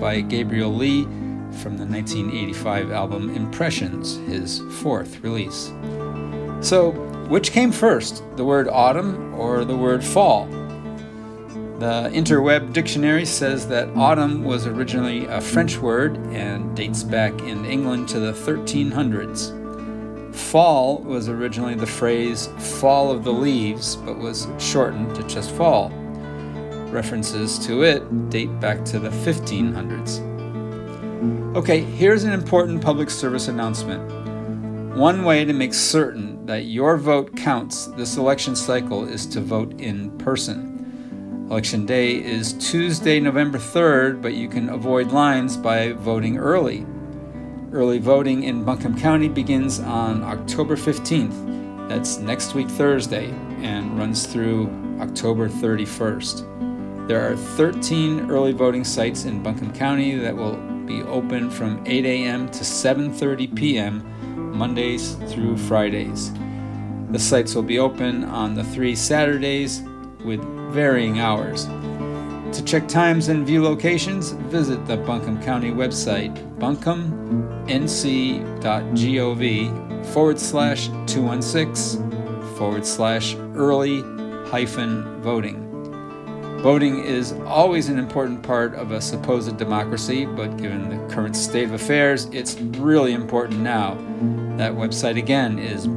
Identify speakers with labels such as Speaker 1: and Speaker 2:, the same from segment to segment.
Speaker 1: by Gabriel Lee from the 1985 album Impressions, his fourth release. So, which came first, the word autumn or the word fall? The Interweb Dictionary says that autumn was originally a French word and dates back in England to the 1300s. Fall was originally the phrase fall of the leaves, but was shortened to just fall. References to it date back to the 1500s. Okay, here's an important public service announcement. One way to make certain that your vote counts this election cycle is to vote in person. Election Day is Tuesday, November 3rd, but you can avoid lines by voting early. Early voting in Buncombe County begins on October 15th. That's next week Thursday, and runs through October 31st. There are 13 early voting sites in Buncombe County that will be open from 8 a.m. to 7:30 p.m. Mondays through Fridays. The sites will be open on the 3 Saturdays with varying hours. To check times and view locations, visit the Buncombe County website, buncombe.gov/216/early-voting. Voting is always an important part of a supposed democracy, but given the current state of affairs, it's really important now. That website again is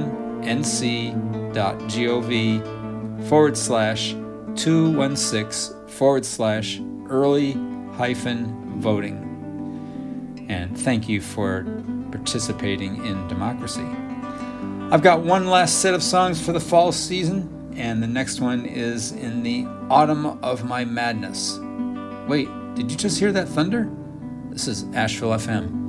Speaker 1: buncombe.nc.gov/216/early-voting. And thank you for participating in democracy. I've got one last set of songs for the fall season, and the next one is In the Autumn of My Madness. Wait, did you just hear that thunder? This is Asheville FM.